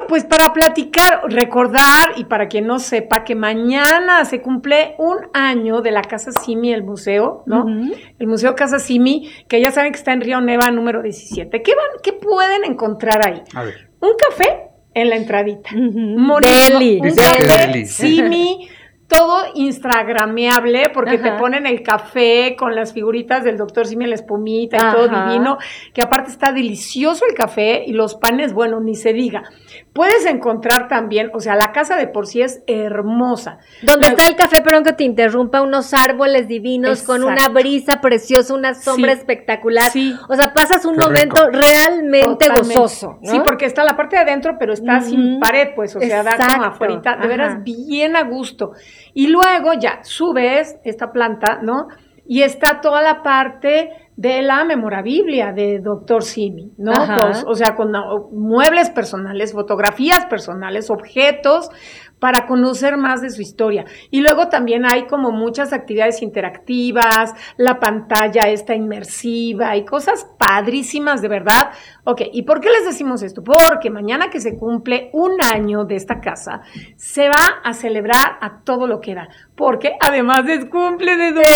pues para platicar, recordar, y para quien no sepa, que mañana se cumple 1 año de la Casa Simi, el museo, ¿no? Uh-huh. El Museo Casa Simi, que ya saben que está en Río Neva, número 17. ¿Qué pueden encontrar ahí? A ver. Un café en la entradita. Uh-huh. Deli. Un café Simi, todo instagrameable, porque te ponen el café con las figuritas del doctor Simi, la espumita y todo divino, que aparte está delicioso el café y los panes, bueno, ni se diga. Puedes encontrar también, o sea, la casa de por sí es hermosa. Donde está el café, perdón que te interrumpa, unos árboles divinos, con una brisa preciosa, una sombra espectacular. Sí. O sea, pasas un momento realmente gozoso, ¿no? Sí, porque está la parte de adentro, pero está sin pared, pues, o sea, da como afuera, de veras bien a gusto. Y luego ya subes esta planta, ¿no? Y está toda la parte de la memorabilia de Dr. Simi, ¿no? Pues, o sea, con muebles personales, fotografías personales, objetos, para conocer más de su historia. Y luego también hay como muchas actividades interactivas, la pantalla esta inmersiva y cosas padrísimas, de verdad. Ok, ¿y por qué les decimos esto? Porque mañana que se cumple 1 año de esta casa, se va a celebrar a todo lo que da. Porque además es cumple de Don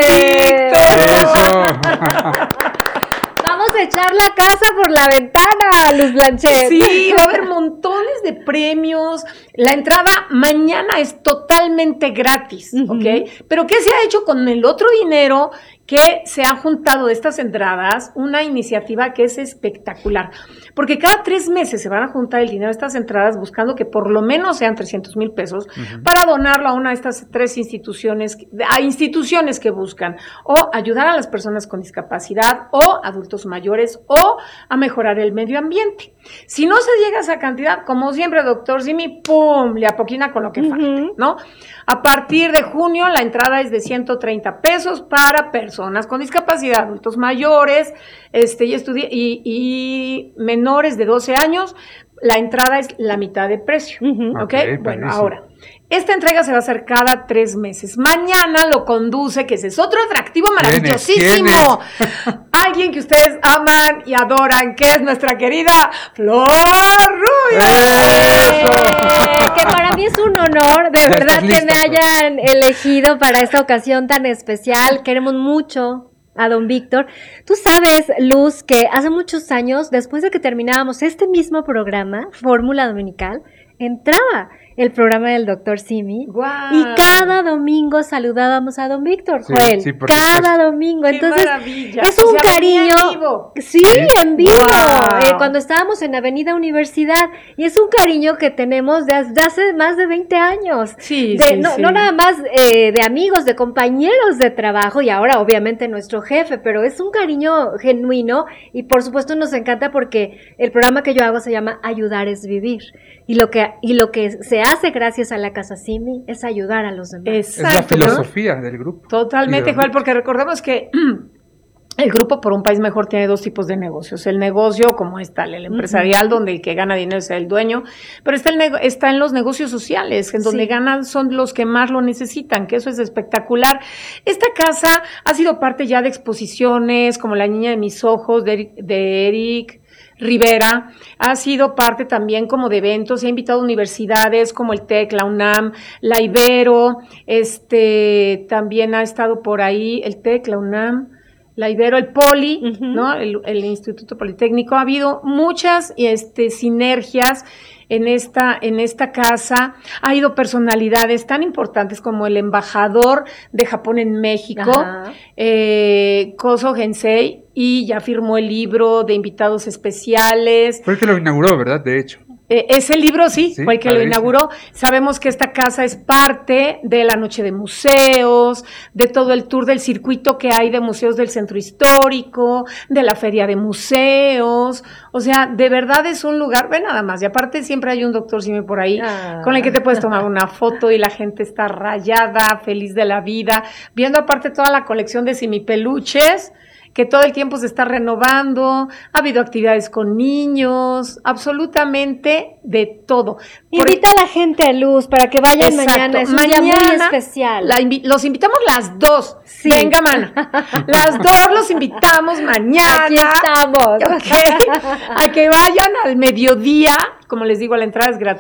Víctor. Vamos a echar la casa por la ventana, Luz Blanchet. Sí, va a haber montones de premios. La entrada mañana es totalmente gratis, ¿ok? Pero ¿qué se ha hecho con el otro dinero que se ha juntado de estas entradas? Una iniciativa que es espectacular. Porque cada 3 meses se van a juntar el dinero de estas entradas buscando que por lo menos sean 300,000 pesos para donarlo a una de estas 3 instituciones, a instituciones que buscan o ayudar a las personas con discapacidad o adultos mayores o a mejorar el medio ambiente. Si no se llega a esa cantidad, como siempre, doctor Simi, ¡pum!, le apoquina con lo que falta, ¿no? A partir de junio, la entrada es de 130 pesos para personas con discapacidad, adultos mayores, y menores de 12 años. La entrada es la mitad de precio, ¿ok? Bueno, ahora, esta entrega se va a hacer cada 3 meses. Mañana lo conduce, que ese es otro atractivo maravillosísimo. ¿Quién es? Alguien que ustedes aman y adoran, que es nuestra querida Flor Rubio. Que para mí es un honor, de verdad, que me hayan elegido para esta ocasión tan especial. Queremos mucho a don Víctor. Tú sabes, Luz, que hace muchos años, después de que terminábamos este mismo programa, Fórmula Dominical, entraba el programa del doctor Simi. Wow. Y cada domingo saludábamos a don Víctor, Joel. Sí, cada domingo. Qué entonces, maravilla. Es un cariño. En vivo. Sí, en vivo. Wow. Cuando estábamos en Avenida Universidad. Y es un cariño que tenemos desde hace más de 20 años. Sí, no nada más de amigos, de compañeros de trabajo y ahora obviamente nuestro jefe, pero es un cariño genuino y por supuesto nos encanta porque el programa que yo hago se llama Ayudar es Vivir. Y lo que se hace gracias a la Casa Simi es ayudar a los demás. Exacto, es la filosofía del grupo. Totalmente, Joel, porque recordemos que el Grupo por un País Mejor tiene 2 tipos de negocios. El negocio, como está el empresarial, donde el que gana dinero es el dueño, pero está en los negocios sociales, en donde ganan son los que más lo necesitan, que eso es espectacular. Esta casa ha sido parte ya de exposiciones, como La Niña de Mis Ojos, de Eric Rivera, ha sido parte también como de eventos, ha invitado a universidades como el TEC, la UNAM, la Ibero, también ha estado por ahí el TEC, la UNAM, la Ibero, el Poli, ¿no? El Instituto Politécnico. Ha habido muchas sinergias en esta casa. Ha ido personalidades tan importantes como el embajador de Japón en México, Koso Gensei, y ya firmó el libro de invitados especiales. Fue el que lo inauguró, ¿verdad? De hecho. Ese libro sí, fue el que lo inauguró. Sabemos que esta casa es parte de la Noche de Museos, de todo el tour del circuito que hay de museos del Centro Histórico, de la Feria de Museos. O sea, de verdad es un lugar, ve nada más. Y aparte siempre hay un doctor Simi por ahí con el que te puedes tomar una foto y la gente está rayada, feliz de la vida, viendo aparte toda la colección de Simi peluches, que todo el tiempo se está renovando. Ha habido actividades con niños, absolutamente de todo. Invita a la gente a Luz para que vayan mañana, es un día muy especial. Los invitamos las 2. Sí. Venga, mana. Las 2 los invitamos mañana. Aquí estamos. Okay. A que vayan al mediodía. Como les digo, la entrada es gratuita.